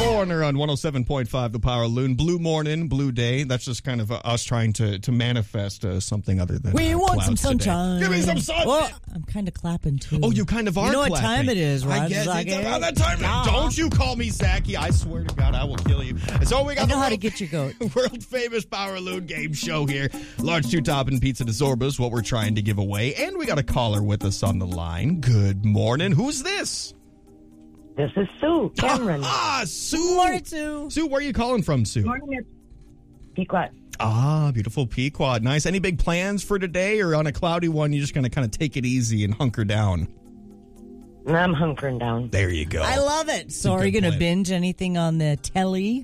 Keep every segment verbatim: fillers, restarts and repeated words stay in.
Corner on one oh seven point five, The Power Loon. Blue morning, blue day. That's just kind of uh, us trying to, to manifest uh, something other than We uh, want some clouds sunshine. today. Give me some sun. Well, I'm kind of clapping, too. Oh, you kind of are You know what clapping. time it is, right? I guess Zaki? it's about that time. Yeah. Don't you call me Zachy. I swear to God, I will kill you. So we got I know the how to world, get your goat. world famous Power Loon game show here. Large two-topping pizza de Zorbas, what we're trying to give away. And we got a caller with us on the line. Good morning. Who's this? This is Sue Cameron. Ah, Sue. Morning, Sue. Sue, where are you calling from, Sue? Morning, Pequot. Ah, beautiful Pequot. Nice. Any big plans for today, or on a cloudy one, you're just going to kind of take it easy and hunker down? I'm hunkering down. There you go. I love it. So are you going to binge anything on the telly?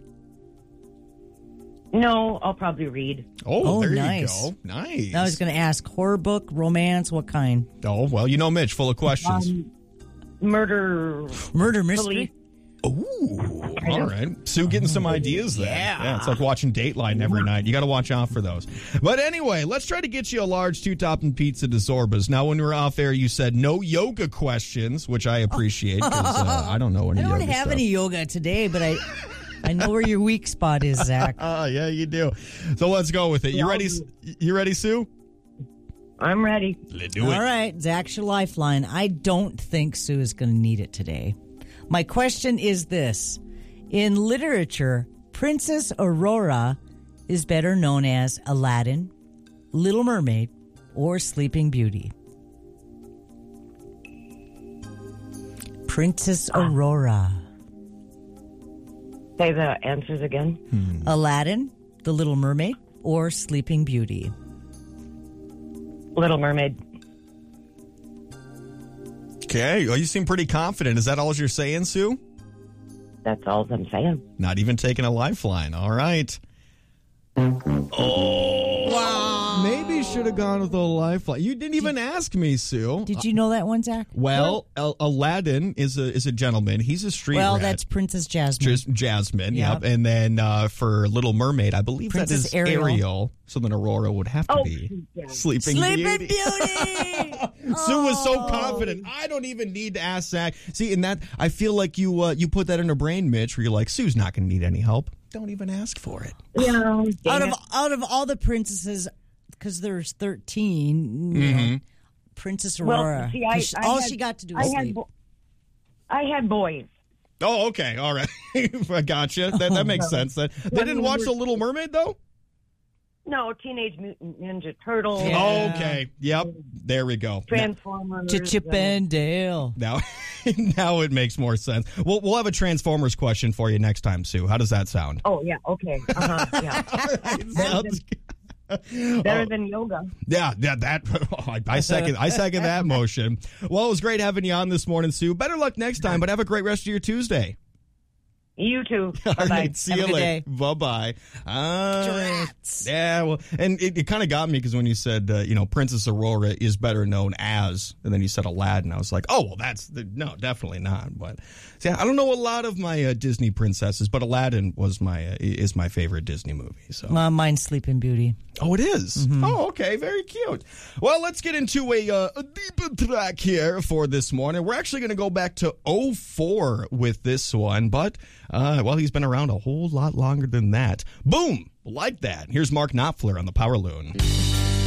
No, I'll probably read. Oh, Oh, there nice. you go. Nice. I was going to ask horror book, romance, what kind? Oh, well, you know Mitch, full of questions. Um, murder. Murder mystery? Ooh, all right. Sue getting some ideas there. Yeah. yeah. It's like watching Dateline every night. You got to watch out for those. But anyway, let's try to get you a large two-topping pizza de Zorbas. Now, when we were off air, you said no yoga questions, which I appreciate because uh, I don't know any I don't yoga have stuff. any yoga today, but I I know where your weak spot is, Zach. Oh, yeah, you do. So let's go with it. You ready? You ready, Sue? I'm ready. Let's do All right, Zach's your lifeline. I don't think Sue is going to need it today. My question is this. In literature, Princess Aurora is better known as Aladdin, Little Mermaid, or Sleeping Beauty. Princess Aurora. Say the answers again. Hmm. Aladdin, The Little Mermaid, or Sleeping Beauty. Little Mermaid. Okay. Well, you seem pretty confident. Is that all you're saying, Sue? That's all I'm saying. Not even taking a lifeline. All right. Oh. Wow. Maybe should have gone with a lifeline. You didn't even ask me, Sue. Did you know that one, Zach? Well, Al- Aladdin is a is a gentleman. He's a street Well, rat. that's Princess Jasmine. Just Jasmine, yep. Yep. And then uh, for Little Mermaid, I believe Princess that is Ariel. Ariel. So then Aurora would have to Oh, be yeah. Sleeping, Sleeping Beauty. Beauty. Sue was so Oh. confident. I don't even need to ask Zach. See, in that, I feel like you uh, you put that in her brain, Mitch, where you're like, Sue's not going to need any help. Don't even ask for it. Yeah. Out of out of all the princesses, because there's thirteen, you Mm-hmm. know, Princess Well, Aurora. see, I, 'cause I all had- she got to do I was had sleep. bo- I had boys. Oh, okay. All right. I gotcha. That, that makes sense. Then. They didn't watch The Little Mermaid, though? No, Teenage Mutant Ninja Turtles. Yeah. Okay. Yep. There we go. Transformers. Chip and Dale. Now, now it makes more sense. We'll, we'll have a Transformers question for you next time, Sue. How does that sound? Oh, yeah. Okay. Uh-huh. Yeah. Sounds Better than yoga. Yeah, yeah, that I, I second I second that motion. Well, it was great having you on this morning, Sue. Better luck next time, but have a great rest of your Tuesday. You too. All Bye-bye. right, see Have you a good later. day. Bye bye. Uh, Drats. yeah, well, and it, it kind of got me because when you said, uh, you know, Princess Aurora is better known as, and then you said Aladdin, I was like, oh, well, that's the, no, definitely not. But see, I don't know a lot of my uh, Disney princesses, but Aladdin was my uh, is my favorite Disney movie. So. Uh, mine's Sleeping Beauty. Oh, it is? Oh, okay. Very cute. Well, let's get into a, uh, a deeper track here for this morning. We're actually going to go back to oh four with this one, but, uh, well, he's been around a whole lot longer than that. Boom! Like that. Here's Mark Knopfler on the Power Loon.